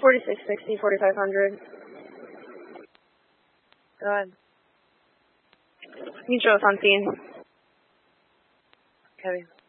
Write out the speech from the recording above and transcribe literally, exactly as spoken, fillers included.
forty-six sixty, forty-five hundred. Go ahead. Mutual on scene. Copy.